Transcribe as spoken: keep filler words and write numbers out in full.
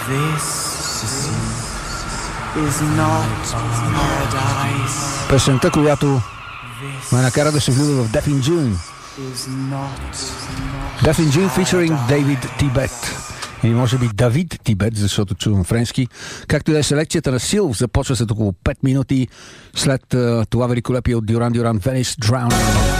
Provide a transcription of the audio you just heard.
Песента, която ме накара да се влюбя в Deaf in June. Deaf in June featuring David Tibet. Или може би Давид Тибет, защото чувам френски. Както и да е, селекцията на Силв започва след около пет минути след uh, това великолепие от Дюран Дюран, Venice Drowning.